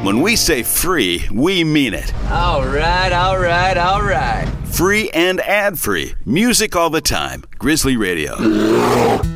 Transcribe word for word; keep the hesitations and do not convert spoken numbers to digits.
When we say free, we mean it. All right, all right, all right. Free and ad-free. Music all the time. Grizzly Radio.